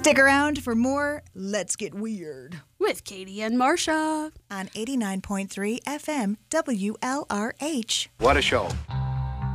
Stick around for more Let's Get Weird with Katie and Marsha on 89.3 FM WLRH. What a show.